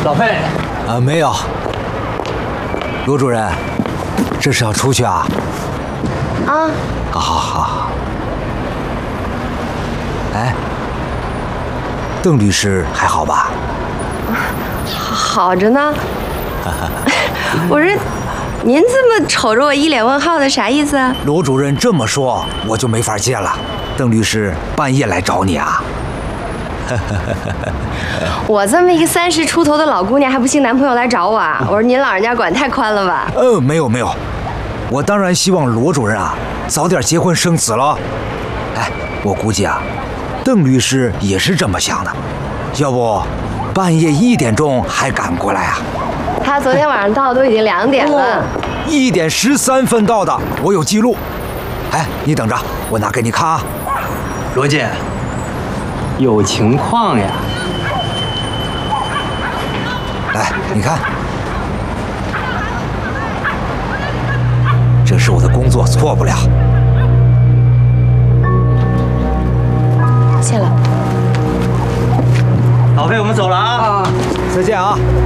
老费， 没有。罗主任，这是要出去啊？ 啊， 好。哎，邓律师还好吧？ 好着呢。我说，您这么瞅着我一脸问号的，啥意思啊？ 罗主任这么说，我就没法接了。邓律师半夜来找你啊？ 我这么一个30出头的老姑娘，还不兴男朋友来找我啊？我说您老人家管太宽了吧？ 没有，我当然希望罗主任啊早点结婚生子了。哎，我估计啊，邓律师也是这么想的，要不半夜1点钟还赶过来啊？ 他昨天晚上到都已经2点了。 1点13分到的，我有记录。哎，你等着，我拿给你看啊。 罗姐，有情况呀。 来，你看，这是我的工作，错不了。 谢了。 老费，我们走了啊。 再见啊。